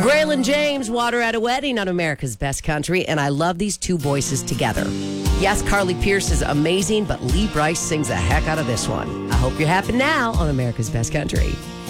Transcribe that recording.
Graylin James, Water at a Wedding on America's Best Country, and I love these two voices together. Yes, Carly Pierce is amazing, but Lee Brice sings the heck out of this one. I hope you're happy now on America's Best Country.